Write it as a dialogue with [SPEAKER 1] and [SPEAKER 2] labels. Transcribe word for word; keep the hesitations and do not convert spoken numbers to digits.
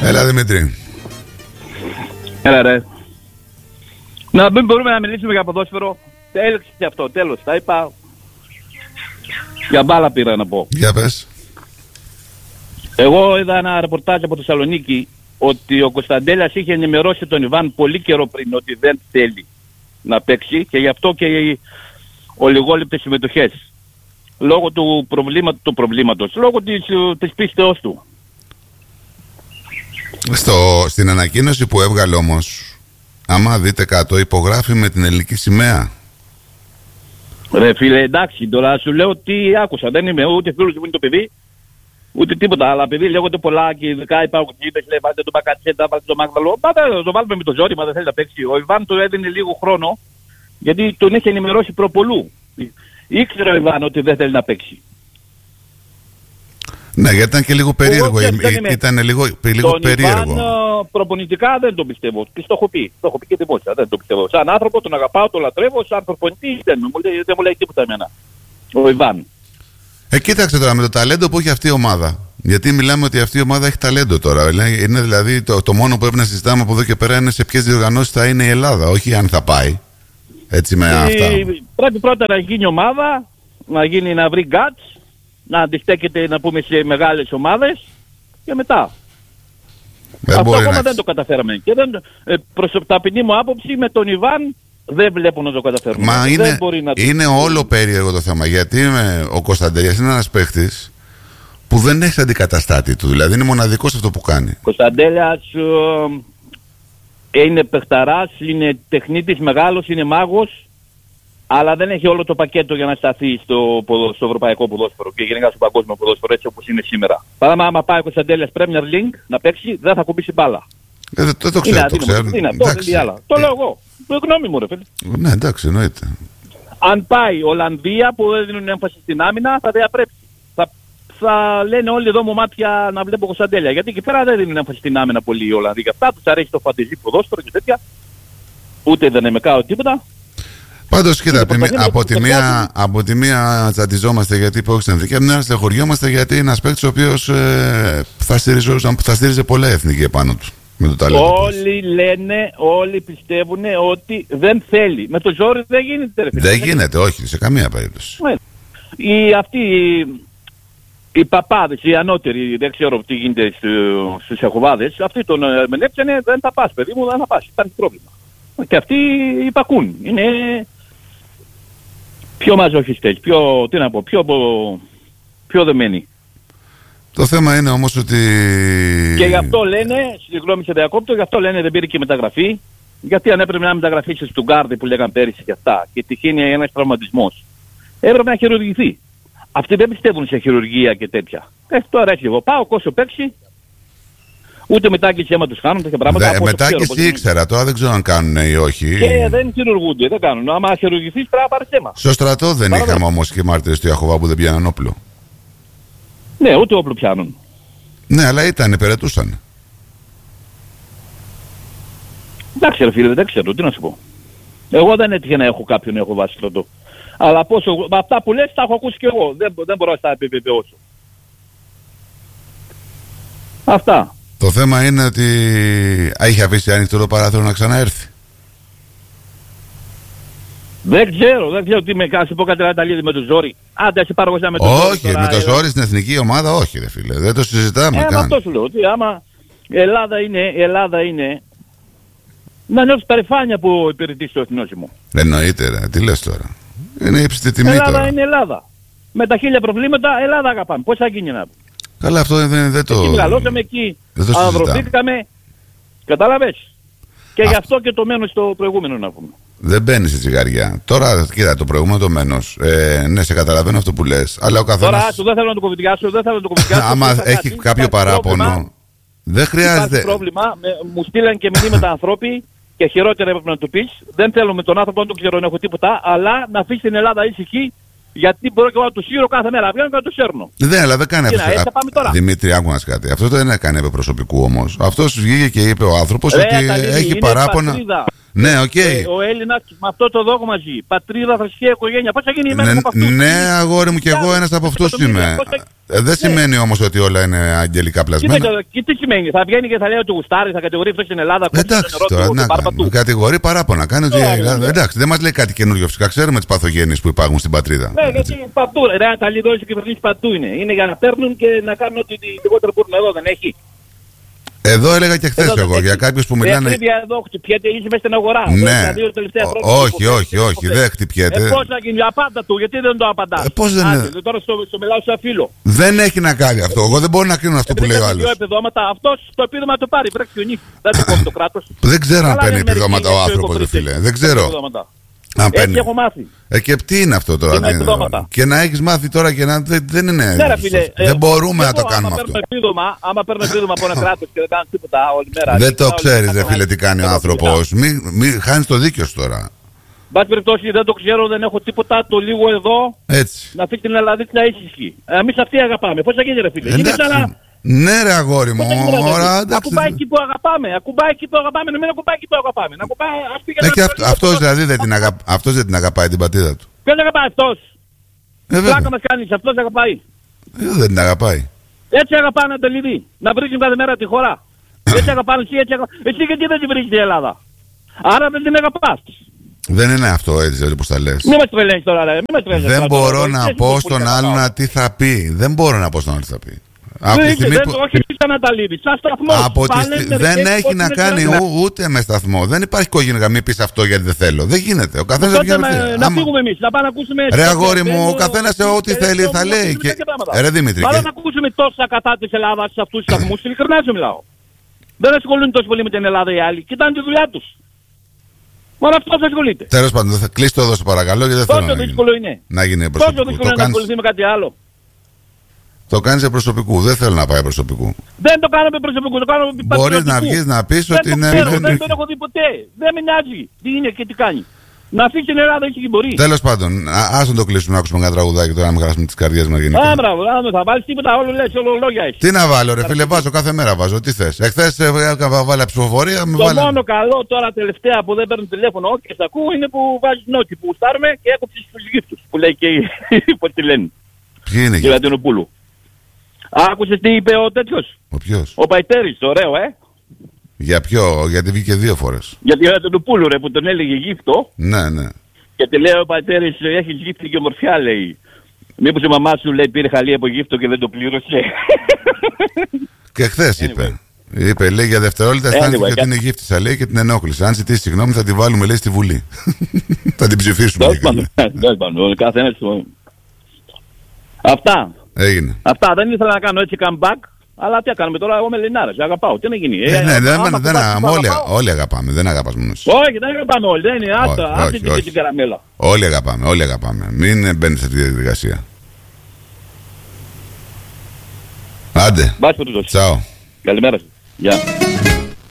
[SPEAKER 1] Έλα, Δημήτρη.
[SPEAKER 2] Έλα, ρε. Να μην μπορούμε να μιλήσουμε για ποδόσφαιρο. Έλεξε και αυτό, τέλος. Τα είπα. Για μπάλα πήρα να πω.
[SPEAKER 1] Για πες.
[SPEAKER 2] Εγώ είδα ένα ρεπορτάζ από Θεσσαλονίκη ότι ο Κωνσταντέλιας είχε ενημερώσει τον Ιβάν πολύ καιρό πριν ότι δεν θέλει να παίξει και γι' αυτό και ολιγόλεπτες συμμετοχές. Λόγω του, προβλήμα, του προβλήματος, λόγω της, της πίστεώς του.
[SPEAKER 1] Στο, στην ανακοίνωση που έβγαλε όμως, άμα δείτε κάτω, υπογράφει με την ελληνική σημαία.
[SPEAKER 2] Ρε φίλε, εντάξει, τώρα σου λέω τι άκουσα. Δεν είμαι ούτε φίλος μου είναι το παιδί, ούτε τίποτα. Αλλά επειδή λέγονται πολλά και ειδικά υπάρχουν κοίτες, λέει βάλτε τον Μπακατσέτα, βάλτε τον Μάγδαλο. Μα δεν το βάλουμε με το ζόρι, μα δεν θέλει να παίξει. Ο Ιβάν του έδινε λίγο χρόνο, γιατί τον είχε ενημερώσει προπολού. Ήξερε ο Ιβάν ότι δεν θέλει να παίξει.
[SPEAKER 1] Ναι, γιατί ήταν και λίγο περίεργο.
[SPEAKER 2] Εγώ,
[SPEAKER 1] Ή, ήταν λίγο, λίγο
[SPEAKER 2] τον
[SPEAKER 1] περίεργο.
[SPEAKER 2] Ιβάν προπονητικά δεν τον πιστεύω. Και στο έχω πει. Το έχω πει και δημόσια. Δεν τον πιστεύω. Σαν άνθρωπο τον αγαπάω, τον λατρεύω. Σαν προπονητή δεν μου λέει, δεν μου λέει τίποτα εμένα. Ο Ιβάν.
[SPEAKER 1] Ε, κοίταξε τώρα με το ταλέντο που έχει αυτή η ομάδα. Γιατί μιλάμε ότι αυτή η ομάδα έχει ταλέντο τώρα. Είναι δηλαδή το, το μόνο που πρέπει να συζητάμε από εδώ και πέρα είναι σε ποιες διοργανώσεις θα είναι η Ελλάδα. Όχι αν θα πάει. Έτσι με
[SPEAKER 2] ε,
[SPEAKER 1] αυτά.
[SPEAKER 2] Πρέπει πρώτα να γίνει ομάδα, να γίνει να βρει γκάτς, να αντιστέκεται να πούμε σε μεγάλες ομάδες και μετά.
[SPEAKER 1] Δεν
[SPEAKER 2] Αυτό ακόμα
[SPEAKER 1] να...
[SPEAKER 2] δεν το καταφέραμε. Και δεν, ε, προς ταπεινή μου άποψη με τον Ιβάν δεν βλέπω να το καταφέρουμε.
[SPEAKER 1] Μα
[SPEAKER 2] δεν
[SPEAKER 1] είναι,
[SPEAKER 2] μπορεί να
[SPEAKER 1] είναι
[SPEAKER 2] το...
[SPEAKER 1] όλο περίεργο το θέμα. Γιατί με, ο Κωνσταντέλιας είναι ένας παίχτης που δεν έχει αντικαταστάτη του. Δηλαδή είναι μοναδικός αυτό που κάνει.
[SPEAKER 2] Κωνσταντέλιας ε, είναι παιχταράς, είναι τεχνίτης μεγάλος, είναι μάγος, αλλά δεν έχει όλο το πακέτο για να σταθεί στο, στο ευρωπαϊκό ποδόσφαιρο και γενικά στο παγκόσμιο ποδόσφαιρο έτσι όπως είναι σήμερα. Παράδειγμα, άμα πάει ο Κωνσταντέλιας Premier League να παίξει, δεν θα κουμπίσει μπάλα.
[SPEAKER 1] Ε, δεν το ξέρω, το ξέρω.
[SPEAKER 2] Είναι αυτό, δεν είναι άλλα. Το λέω εγώ. Το γνώμη μου, ρε φίλε.
[SPEAKER 1] Ναι, εντάξει, εννοείται.
[SPEAKER 2] Αν πάει Ολλανδία που δεν δίνουν έμφαση στην άμυνα, θα διαπρέψει. Θα, θα λένε όλοι εδώ μου μάτια να βλέπω Κωνσταντέλια. Γιατί εκεί πέρα δεν δίνουν έμφαση στην άμυνα πολύ οι Ολλανδοί. Αυτά τους αρέσει το φαντεζή ποδόσφαιρο και τέτοια. Ούτε δεν εμεκάω τίποτα.
[SPEAKER 1] Πάντως, κοίτα, από, από, τη μία, από τη μία τσαντιζόμαστε γιατί υπάρχει στην εθνική, από την άλλη στεναχωριόμαστε γιατί είναι ένας παίκτης ο οποίος ε, θα, θα στήριζε πολλά εθνική επάνω του. Με το ταλέντο όλοι
[SPEAKER 2] λένε, όλοι πιστεύουν ότι δεν θέλει. Με το ζόρι δεν γίνεται. Ρε,
[SPEAKER 1] δεν γίνεται, όχι, σε καμία περίπτωση.
[SPEAKER 2] Οι, αυτοί οι παπάδες, οι ανώτεροι, δεν ξέρω τι γίνεται στους εχοβάδες, αυτοί τον μελέψανε, δεν θα πας παιδί μου, δεν θα πας, υπάρχει πρόβλημα. Και αυτοί υπακούν. Είναι πιο μαζοχιστές, πιο, τι να πω, πιο, πιο δεμένοι.
[SPEAKER 1] Το θέμα είναι όμως ότι...
[SPEAKER 2] Και γι' αυτό λένε, συγγνώμη σε διακόπτω, γι' αυτό λένε δεν πήρε και μεταγραφή. Γιατί αν έπρεπε να μεταγραφεί σε Στουγκάρδη που λέγαν πέρυσι και αυτά και τυχαίνει ένας τραυματισμός, έπρεπε να χειρουργηθεί. Αυτοί δεν πιστεύουν σε χειρουργία και τέτοια. Ε, τώρα έτσι εγώ πάω, κόσο παίξει, ούτε μετάκηση άμα τους κάνουν τέτοια πράγματα.
[SPEAKER 1] Δε, μετάκηση ήξερα, τώρα δεν ξέρω αν κάνουν ή όχι.
[SPEAKER 2] Και δεν χειρουργούνται, δεν κάνουν. Άμα χειρουργηθείς πρέπει να πάρεις θέμα.
[SPEAKER 1] Στο στρατό δεν Παραδέ. είχαμε όμως και μάρτυρες του Ιαχωβά που δεν πιάναν όπλο.
[SPEAKER 2] Ναι, ούτε όπλο πιάνουν.
[SPEAKER 1] Ναι, αλλά ήταν, περαιτούσαν.
[SPEAKER 2] Εντάξει ρε φίλε, δεν ξέρω, τι να σου πω. Εγώ δεν έτυχε να έχω κάποιον να έχω βάσει στρατό. Αλλά πόσο, αυτά που λες τα έχω ακούσει και εγώ. Δεν, δεν μπορώ να τα επιβεβαιώσω. Αυτά.
[SPEAKER 1] Το θέμα είναι ότι έχει αφήσει ανοιχτό το παράθυρο να ξαναέρθει.
[SPEAKER 2] Δεν ξέρω, δεν ξέρω τι με κάνει. Πω κάτι να τα λύσει με το ζόρι. Άντε, εσύ πάρω εγώ με το ζόρι.
[SPEAKER 1] Όχι, με το ζόρι στην εθνική ομάδα, όχι, ρε φίλε. Δεν το συζητάμε.
[SPEAKER 2] Ε, αυτό σου λέω. Ότι άμα η Ελλάδα είναι, η Ελλάδα είναι να νιώθει περηφάνεια που υπηρετεί στο εθνόσημο.
[SPEAKER 1] Εννοείται, ρε. Τι λες τώρα. Είναι ύψιστη τιμή
[SPEAKER 2] Ελλάδα
[SPEAKER 1] τώρα.
[SPEAKER 2] Είναι Ελλάδα. Με τα χίλια προβλήματα, Ελλάδα αγαπάμε. Πώς θα γίνει να πούμε.
[SPEAKER 1] Καλά, αυτό δεν, δεν το.
[SPEAKER 2] Εκεί μεγαλώσαμε, εκεί ανδρωθήκαμε. Κατάλαβες. Και Α... γι' αυτό και το μένω στο προηγούμενο να πούμε.
[SPEAKER 1] Δεν μπαίνει σε τσιγαριά. Τώρα, κοίτα, το προηγούμενο το μένος. Ε, ναι, σε καταλαβαίνω αυτό που λες. Αλλά ο καθένας.
[SPEAKER 2] Τώρα, σου δεν θέλω να το κωβητιάσω, δεν θέλω να το κωβητιάσω.
[SPEAKER 1] Άμα έχει κάτι, κάποιο παράπονο. Πρόβλημα, δεν χρειάζεται.
[SPEAKER 2] Υπάρχει πρόβλημα. Με, μου στείλαν και μηνύματα ανθρώποι και χειρότερα έπρεπε να το πεις. Δεν θέλω με τον άνθρωπο, δεν τον ξέρω, δεν έχω τίποτα. Αλλά να αφήσει την Ελλάδα ήσυχη. Γιατί μπορώ και εγώ να του σύρω κάθε μέρα. Βγαίνω και να του σέρνω.
[SPEAKER 1] Δεν, αλλά δεν κάνει αυτό.
[SPEAKER 2] Α...
[SPEAKER 1] Δημήτρη, άκου να σου κάτι. Αυτό δεν έκανε επί προσωπικού όμως. Αυτό βγήκε και είπε ο άνθρωπος ότι έχει είναι παράπονα. Πατρίδα. Ναι, οκ. Okay.
[SPEAKER 2] Ε, ο Έλληνας με αυτό το δόγμα ζει. Πατρίδα, θρησκεία, οικογένεια. Πώς θα γίνει η μέρα
[SPEAKER 1] ναι,
[SPEAKER 2] από αυτούς.
[SPEAKER 1] Ναι, αγόρι μου, και εγώ ένας από αυτούς είμαι. Ε, δεν σημαίνει όμως ότι όλα είναι αγγελικά πλασμένα.
[SPEAKER 2] Και, και τι σημαίνει, θα βγαίνει και θα λέει ότι γουστάρει, θα κατηγορεί αυτό στην Ελλάδα.
[SPEAKER 1] Εντάξει, τώρα, να, να, κατηγορεί παράπονα. Κάνει ότι, ε, εντάξει, δεν μας λέει κάτι καινούριο φυσικά. Ξέρουμε τις παθογένειες που υπάρχουν στην πατρίδα.
[SPEAKER 2] Ναι, γιατί παντού, ρε, τα λίγο οι κυβερνήσεις παντού είναι. Είναι για να παίρνουν και να κάνουν ότι λιγότερο μπορούν. Εδώ δεν έχει.
[SPEAKER 1] Εδώ έλεγα και χθες εγώ για κάποιους που μιλάνε.
[SPEAKER 2] Δεν εδώ χτυπιέται, είσαι μέσα στην αγορά.
[SPEAKER 1] Ναι, όχι, όχι, όχι, δεν χτυπιέται.
[SPEAKER 2] Ε, πώς θα γίνει, απάντα του, γιατί δεν το απαντάς.
[SPEAKER 1] Ε, πώς δεν είναι.
[SPEAKER 2] Τώρα στο, στο μιλάω σαν φίλο.
[SPEAKER 1] Δεν έχει να κάνει αυτό. Εγώ δεν μπορώ να κρίνω αυτό που λέει ο άλλος.
[SPEAKER 2] Αυτός το επίδομα το πάρει, βρέξει ο νύχ. Δεν το κόβει το κράτος.
[SPEAKER 1] Δεν ξέρω αν παίρνει επιδόματα ο άνθρωπος, δε φίλε. Δεν ξέρω. Αν
[SPEAKER 2] Έτσι έχω μάθει.
[SPEAKER 1] Ε, και τι είναι αυτό τώρα.
[SPEAKER 2] Είναι
[SPEAKER 1] δεν... Και να έχεις μάθει τώρα και να. Δεν, δεν είναι.
[SPEAKER 2] Ναι, φίλε,
[SPEAKER 1] δεν
[SPEAKER 2] ε,
[SPEAKER 1] μπορούμε
[SPEAKER 2] εγώ,
[SPEAKER 1] να το κάνουμε
[SPEAKER 2] άμα
[SPEAKER 1] αυτό.
[SPEAKER 2] Επίδομα, άμα παίρνω επίδομα από ένα κράτος και δεν κάνω τίποτα όλη μέρα.
[SPEAKER 1] Δεν το ξέρεις, δε φίλε, τι κάνει ο άνθρωπος. Μην μη, χάνεις το δίκιο σου τώρα.
[SPEAKER 2] Μπας περιπτώσει δεν το ξέρω, δεν έχω τίποτα. Το λίγο εδώ.
[SPEAKER 1] Έτσι.
[SPEAKER 2] Να αφήσει την Ελλάδα να ήσυχη. Εμείς αυτοί αγαπάμε. Πώς θα γίνει, ρε φίλε.
[SPEAKER 1] Ναι, ρε αγόρι μου.
[SPEAKER 2] Ακουμπάει εκεί που αγαπάμε. Ακουμπάει εκεί που αγαπάμε. Νομίζω ακουμπάει εκεί που αγαπάμε.
[SPEAKER 1] Αυτός δηλαδή δεν την αγαπάει την πατρίδα του.
[SPEAKER 2] Ποιος αγαπάει αυτός. Πλάκα μας κάνεις. Αυτός αγαπάει.
[SPEAKER 1] Δεν την αγαπάει.
[SPEAKER 2] Έτσι αγαπάνε το Λιδί. Να βρίσκουν κάθε μέρα τη χώρα. Έτσι αγαπάνε εσύ, έτσι αγαπάνε. Εσύ γιατί δεν την βρίσκει η Ελλάδα. Άρα δεν την αγαπάς.
[SPEAKER 1] Δεν είναι αυτό έτσι όπως τα λες.
[SPEAKER 2] Μην μας τρελαίνεις τώρα, ρε.
[SPEAKER 1] Δεν μπορώ να πω στον άλλον τι θα πει. Δεν μπορώ να πω στον άλλον τι θα πει. Από τη στιγμή που...
[SPEAKER 2] Όχι, ήταν να τα λύβει. Σαν σταθμό.
[SPEAKER 1] Από τη στι... Δεν έχει να κάνει ού, ούτε με σταθμό. Δεν υπάρχει κόγινγα, μη πεις αυτό γιατί δεν θέλω. Δεν γίνεται. Ο καθένας
[SPEAKER 2] δεν γίνεται. Να φύγουμε εμείς, να πάμε να ακούσουμε.
[SPEAKER 1] Ρε αγόρι μου, ο καθένας ό,τι θέλει θα λέει. Ρε Δημήτρη.
[SPEAKER 2] Πάμε να ακούσουμε τόσα κατά της Ελλάδας σε αυτούς τους σταθμούς. Ειλικρινά σου μιλάω. Δεν ασχολούνται τόσο πολύ με την Ελλάδα οι άλλοι. Κοιτάνε τη δουλειά τους. Μόνο αυτός ασχολείται.
[SPEAKER 1] Τέλος πάντων, θα κλείσει το εδώ στο παρακαλώ γιατί δεν θέλω
[SPEAKER 2] να γίνει.
[SPEAKER 1] Να γίνει προσωπικό.
[SPEAKER 2] Τόσο δύσκολο είναι να ασχοληθεί με κάτι άλλο.
[SPEAKER 1] Το κάνεις σε προσωπικού, δεν θέλω να πάει προσωπικού.
[SPEAKER 2] Δεν το κάνω με προσωπικού, το κάνω με πατριωτικού.
[SPEAKER 1] Μπορείς να βγεις να πεις ότι είναι...
[SPEAKER 2] Δεν το δεν τον έχω δει ποτέ, δεν με νοιάζει τι είναι και τι κάνει. Να αφήσει την Ελλάδα έτσι και μπορεί.
[SPEAKER 1] Τέλος πάντων, ας τον το κλείσουμε να ακούσουμε ένα τραγουδάκι τώρα να μην χάσουμε τις καρδιές μας γενικά.
[SPEAKER 2] Α, μπράβο, θα βάλεις τίποτα, όλο λες, όλο λόγια έχεις.
[SPEAKER 1] Τι να βάλω ρε φίλε, βάζω κάθε μέρα βάζω, τι θες. Εχθές βάλα ψηφοφορία, με
[SPEAKER 2] βάλε. Το μόνο καλό τώρα τελευταία που δεν παίρνουν τηλέφωνο και σ' ακούω είναι που βάζεις νότι που στάρουμε και έκοψες τους γύφτους που λέει και πώς τη λένε.
[SPEAKER 1] Ποιοι είναι
[SPEAKER 2] γύφτοι. Άκουσες τι είπε ο τέτοιος.
[SPEAKER 1] Ο ποιος?
[SPEAKER 2] Ο Παϊτέρης, ωραίο, ε.
[SPEAKER 1] Για ποιο, γιατί βγήκε δύο φορές.
[SPEAKER 2] Για τη Ραντονοπούλου, ρε, που τον έλεγε γύφτο.
[SPEAKER 1] Ναι, ναι.
[SPEAKER 2] Και τη λέει ο Παϊτέρης, έχεις γύφτη και ομορφιά, λέει. Μήπως η μαμά σου, λέει, πήρε χαλί από γύφτο και δεν το πλήρωσε.
[SPEAKER 1] Και χθες anyway. είπε. Είπε, λέει, για δευτερόλεπτα αισθάνθηκε anyway, ότι είναι γύφτησα, λέει, και την ενόχλησε. Αν ζητήσει συγγνώμη, θα τη βάλουμε, λέει, στη Βουλή. Θα την ψηφίσουμε.
[SPEAKER 2] Δεν πάνω, καθένας. Αυτά.
[SPEAKER 1] Έγινε.
[SPEAKER 2] Αυτά δεν ήθελα να κάνω έτσι comeback, αλλά τι κάνουμε τώρα, εγώ με Ελληνάρας, αγαπάω, τι να γίνει.
[SPEAKER 1] Ε, ναι, δεν, δεν, δεν, όλοι, όλοι αγαπάμε, δεν αγαπάς μόνο εσύ.
[SPEAKER 2] Όχι, δεν αγαπάμε όλοι, δεν είναι, άστα, αυτή και την καραμέλα.
[SPEAKER 1] Όλοι αγαπάμε, όλοι αγαπάμε, μην μπαίνεις σε αυτή τη διαδικασία. Άντε,
[SPEAKER 2] Μπάς,
[SPEAKER 1] τσάω.
[SPEAKER 2] Καλημέρα σας. Γεια.